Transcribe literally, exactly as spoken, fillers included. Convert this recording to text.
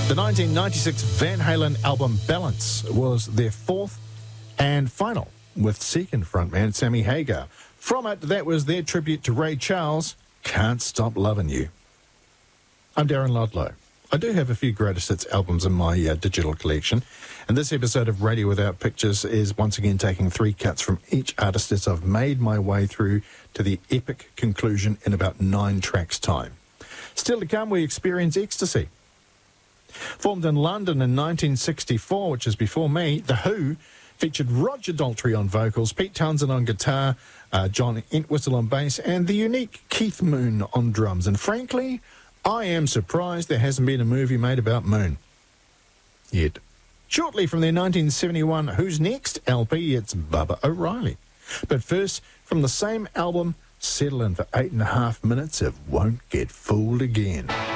The nineteen ninety-six Van Halen album Balance was their fourth and final, with second frontman Sammy Hagar. From it, that was their tribute to Ray Charles, Can't Stop Loving You. I'm Darren Ludlow. I do have a few greatest hits albums in my uh, digital collection, and this episode of Radio Without Pictures is once again taking three cuts from each artist as I've made my way through to the epic conclusion in about nine tracks' time. Still to come, we experience Ecstasy. Formed in London in nineteen sixty-four, which is before me, The Who featured Roger Daltrey on vocals, Pete Townsend on guitar, uh, John Entwistle on bass, and the unique Keith Moon on drums. And frankly, I am surprised there hasn't been a movie made about Moon yet. Shortly from their nineteen seventy-one Who's Next L P, it's Bubba O'Reilly. But first, from the same album, settle in for eight and a half minutes of Won't Get Fooled Again.